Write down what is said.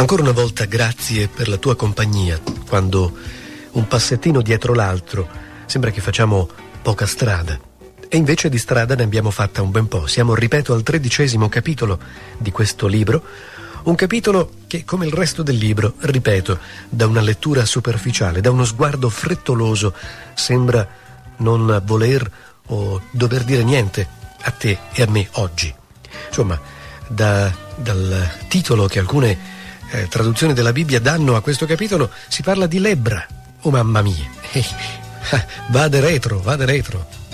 Ancora una volta grazie per la tua compagnia, quando un passettino dietro l'altro sembra che facciamo poca strada. E invece di strada ne abbiamo fatta un bel po'. Siamo, ripeto, al 13° capitolo di questo libro, un capitolo che, come il resto del libro, ripeto, da una lettura superficiale, da uno sguardo frettoloso, sembra non voler o dover dire niente a te e a me oggi. Insomma, dal titolo che alcune traduzioni della Bibbia danno a questo capitolo si parla di lebbra. Oh mamma mia, vade retro.